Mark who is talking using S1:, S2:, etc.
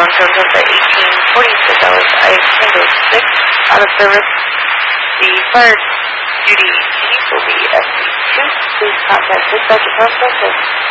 S1: on Delta 1846 hours, ICE Tango 6, out of service. The fire duty chief will be SC2. Please contact dispatch process